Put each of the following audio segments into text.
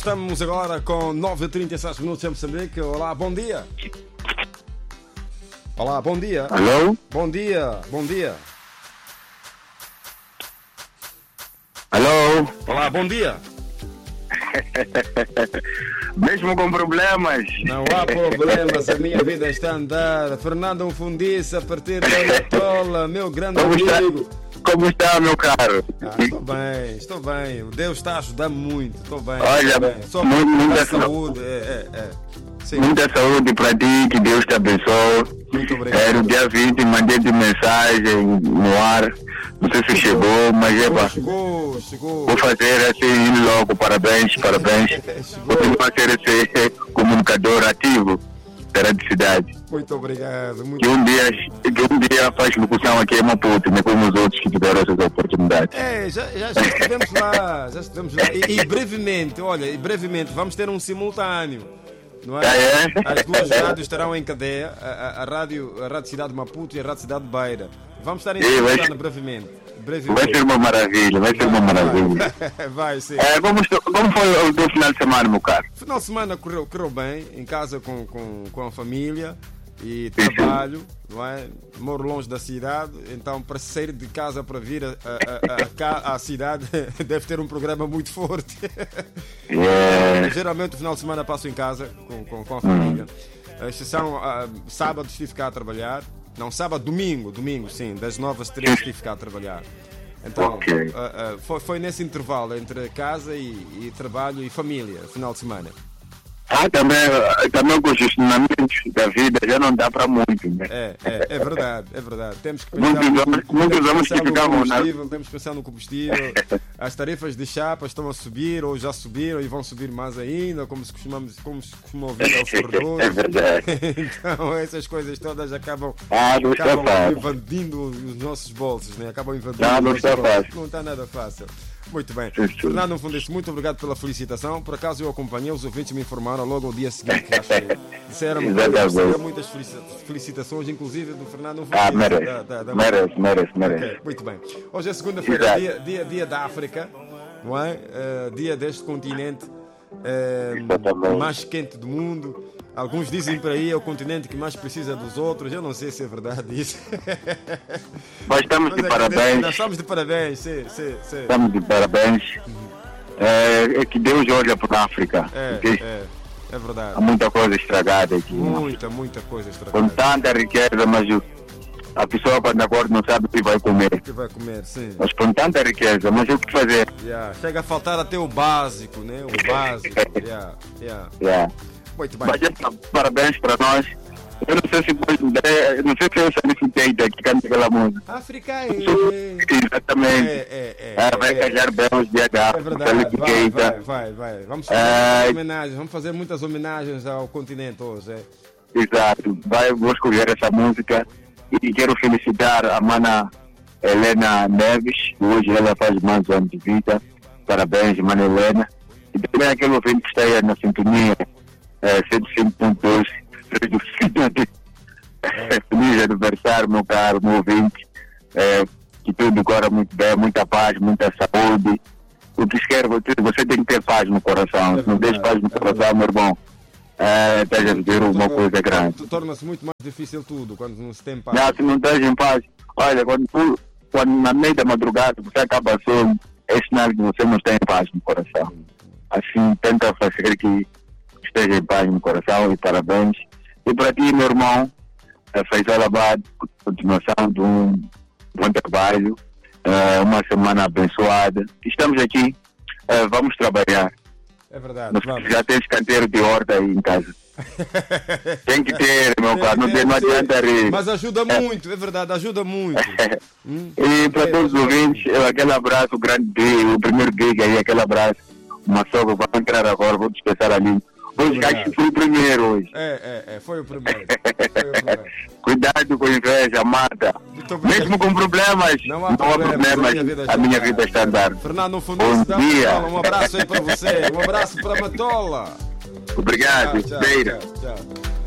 Estamos agora com 9h36 minutos em Moçambique. Olá, bom dia. Olá, bom dia. Alô? Bom dia, bom dia. Alô? Olá, bom dia. Mesmo com problemas. Não há problemas, a minha vida está a andar. Fernando Fundiça, a partir da Anatola, meu grande amigo. Como está, meu caro? Estou bem. O Deus está a ajudar muito. Estou bem. Olha, estou bem. Só muita saúde. Sim. Muita saúde para ti, que Deus te abençoe. Muito obrigado. No dia 20 mandei-te mensagem no ar. Não sei se chegou, mas Chegou. Vou fazer assim logo. Parabéns. Vou fazer esse comunicador ativo da Rádio Cidade. Muito obrigado. Que um dia faz locução aqui em Maputo, né, como os outros que tiveram essas oportunidades. Já estivemos lá. E brevemente vamos ter um simultâneo. Não é? As duas rádios estarão em cadeia, a Rádio Cidade de Maputo e a Rádio Cidade de Beira. Vamos estar em simultâneo brevemente. Vai ser uma maravilha, Vai ser. Como foi o teu final de semana, meu caro? Final de semana correu bem, em casa com a família e trabalho, não é? Moro longe da cidade, então para sair de casa para vir à cidade deve ter um programa muito forte. Geralmente o final de semana passo em casa com a família. A exceção, sábado estive cá a trabalhar. Não, sábado, domingo sim, das 9 às 3 estive cá a trabalhar. Então, foi nesse intervalo entre casa e trabalho e família, final de semana. Também com os gestionamentos da vida já não dá para muito, né? É verdade. Temos que pensar temos que pensar no combustível. As tarifas de chapas estão a subir, ou já subiram e vão subir mais ainda, como se costuma ouvir aos corredores. É verdade. Então essas coisas todas acabam invadindo os nossos bolsos, né? Acabam invadindo não está fácil. Não está nada fácil. Muito bem. Fernando Fundiça, muito obrigado pela felicitação. Por acaso eu acompanhei, os ouvintes me informaram logo ao dia seguinte. Disseram muitas felicitações, inclusive do Fernando Fundiça. Merece. Okay, muito bem. Hoje é segunda-feira, dia da África, não é? Dia deste continente mais quente do mundo. Alguns dizem por aí é o continente que mais precisa dos outros. Eu não sei se é verdade isso. Mas estamos de parabéns. Nós estamos de parabéns, sim. Estamos de parabéns. Que Deus olha para a África. É verdade. Há muita coisa estragada aqui. Muita coisa estragada. Com tanta riqueza, mas a pessoa quando acorda não sabe o que vai comer. Sim. Mas com tanta riqueza, mas o que fazer? Chega a faltar até o básico, né? O básico. Muito bem. Mas parabéns para nós. Eu não sei se eu solicitei daqui canta aquela música. África Exatamente. Vai calhar bem os dias da África. É verdade. Vai. Vamos fazer muitas homenagens ao continente hoje. Exato. Vou escolher essa música e quero felicitar a mana Helena Neves, que hoje ela faz mais anos de vida. Parabéns, mana Helena. E também aquele ouvinte que está aí na sintonia. 105.2 feliz aniversário, meu caro, meu ouvinte, que tudo corra muito bem, muita paz, muita saúde. O que quer, você tem que ter paz no coração. Se não tens paz no coração, meu irmão, estás a viver uma coisa grande. Torna-se muito mais difícil tudo quando não se tem paz. Se não estás em paz, olha, quando na meia da madrugada você acaba sono, é sinal que você não está em paz no coração. Assim, tenta fazer que esteja em paz no coração e parabéns. E para ti, meu irmão, Faisal Abad, continuação de um bom trabalho, uma semana abençoada. Estamos aqui, vamos trabalhar. É verdade. Já tens canteiro de horta aí em casa. Tem que ter, meu caro, não adianta rir. Mas ajuda muito, é verdade, ajuda muito. E para todos os ouvintes, aquele abraço, o grande dia, o primeiro dia aí, aquele abraço. Uma sogra, vai entrar agora, vou dispensar ali. Hoje acho que foi o primeiro hoje. Foi o primeiro. Cuidado com a inveja, mata. Mesmo com problemas, não há problemas. A minha vida está andando. Fernando Fundiça, bom dia. Um abraço aí para você. Um abraço para Matola. Obrigado. Tchau.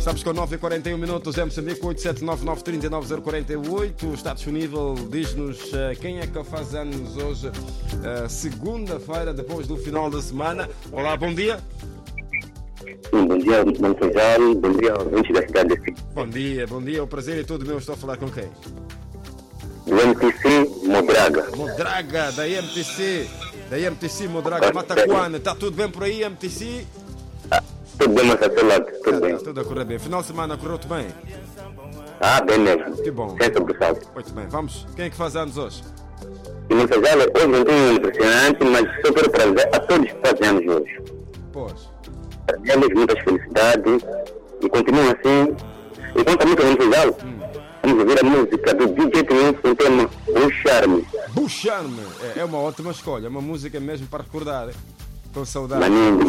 Sabes que com 9h41 minutos é Moçambique, 879939048. Está disponível, diz-nos quem é que faz anos hoje, segunda-feira, depois do final da semana. Olá, bom dia. Sim, bom dia, Manfezal. Bom dia aos ouvintes da cidade de Fico. Bom dia, o prazer é todo meu. Estou a falar com quem? Do MTC Modraga. Modraga, da MTC Modraga, Mataquana. Está tudo bem por aí, MTC? Tudo bem, mas até lá, tudo bem. Tudo a correr bem. Final de semana correu-te bem? Bem mesmo. Que bom. Sem sobressalto. Muito bem, vamos. Quem é que faz anos hoje? E Manfezal, hoje não tem um impressionante, mas só quero prazer a todos que fazem anos hoje. Pois. Prazer, muitas felicidades e continuam assim. Enquanto a música Manfezal, vamos ouvir a música do DJ Triunfo, o tema Bucharme. Bucharme é uma ótima escolha, é uma música mesmo para recordar. Com saudade. Maninho,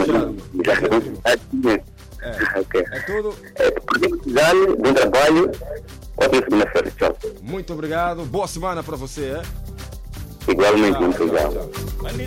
ok. É tudo. Manfezal, bom trabalho. Ótima segunda-feira. Tchau. Muito obrigado. Boa semana para você. Igualmente, Manfezal.